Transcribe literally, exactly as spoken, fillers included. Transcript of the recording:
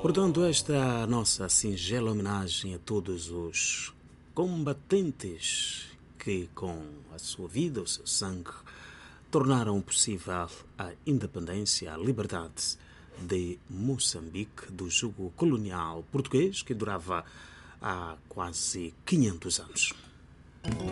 Portanto, esta é a nossa singela homenagem a todos os combatentes que, com a sua vida, o seu sangue, tornaram possível a independência, a liberdade de Moçambique do jugo colonial português que durava há quase quinhentos anos.